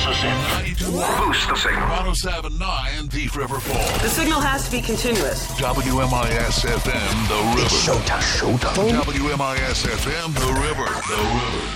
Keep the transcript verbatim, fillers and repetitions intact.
Boost the signal. Boost the signal. one oh seven point nine Thief River Falls. The signal has to be continuous. W M I S F M, The River. It's showtime. Showtime. W M I S F M, The River. The River.